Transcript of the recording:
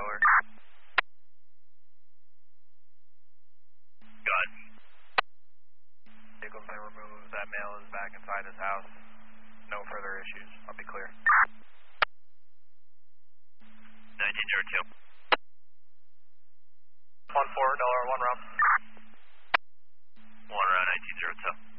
over. Got it. Vehicle been removed. That male is back inside his house. No further issues. I'll be clear. 1902. 1-4, $1 round. 1 around 1902.